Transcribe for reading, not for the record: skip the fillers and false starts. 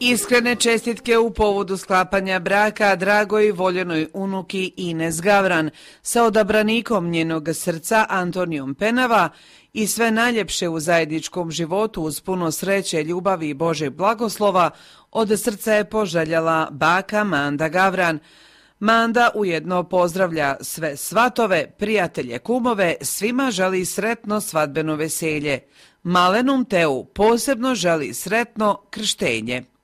Iskrene čestitke u povodu sklapanja braka dragoj voljenoj unuki Ines Gavran sa odabranikom njenog srca Antonijom Penava i sve najljepše u zajedničkom životu uz puno sreće, ljubavi i Božeg blagoslova od srca je poželjala baka Manda Gavran. Manda ujedno pozdravlja sve svatove, prijatelje, kumove, svima želi sretno svadbeno veselje. Malenum Teu posebno želi sretno krštenje.